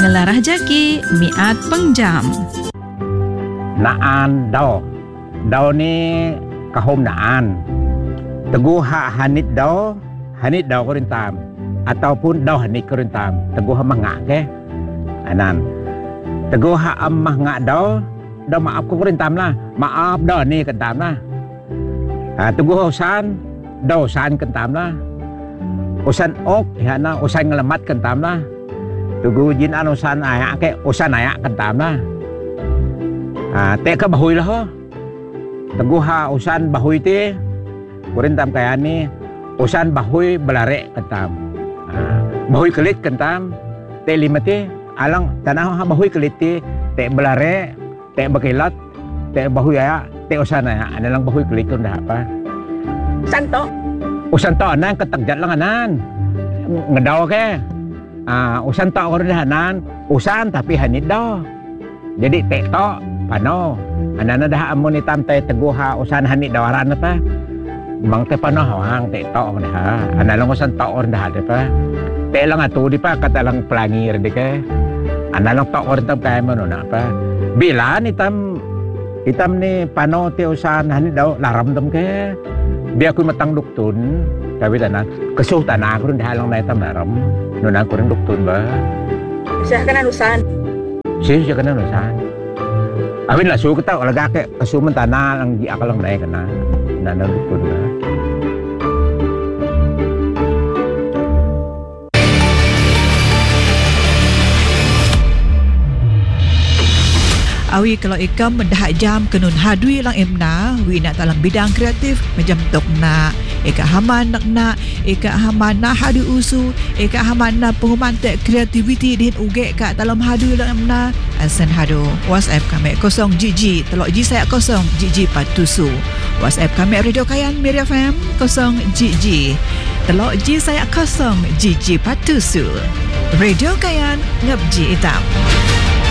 ngelarah jaki miat pengjam. Naan daw. Daw ni kahom naan. Teguh hanit daw ko rin tam. Ataupun daw hanit ko rin tam. Teguh mangak ke. Anan. Teguh mangak daw maaf ko rin tam lah. Maaf daw ni kan tam lah. Teguh usan daw usan kan tam lah. Usan ok na usan ngelamat kan tam lah. Teguh jin an usan ayak ke usan ayak kan tam lah. Te ka bahoy lah ho. Teguh usan bahoy ti kurin tam kaya ni usan bahoy belare kentam. Bahoy kelit kentam. Te lima ti alang tanah bahoy kelit ti te belare te bakilat te bahoy aya te usan aya ana lang bahoy kelit kun dah apa. Santo. Usan to anan ketagjat lang anan. Ngedaw ke. Usan to ko rin anan. Usan tapi hanit daw. Jadi te to pano. Anana dah amon ni tam tay teguh usan hanit daw aran apa. Mang te pano hawang te to dah. Ana lang usan to or dah de pa. Te lang atu di pa kata lang pelangir de ke. Ana lang to or tam kay mo na pa. Bila ni tam itam ni pano te usan hanit daw laram tam ke. Biar aku matang duktun, tapi tanan kesuh tanah aku dah lang na itam laram. Nuna aku rin duktun ba. Siya ka na usan. Siya ka na usan. Amin lah suka tau laga ke kesuman tanah lang di akal lang naik kana. Nana duktun ba. Awi kalau ikam mendah jam kenun hadui lang imna wi nak dalam bidang kreatif macam tok nak eka haman nak eka haman na hadu usu eka haman na pengumantek kreativiti din uge kat dalam hadui lang imna asen hadu WhatsApp kami 0 GG telok G saya 0 GG patusu WhatsApp kami Radio Kayan Miri FM 0 GG telok G saya 0 GG patusu Radio Kayan ngabji hitam.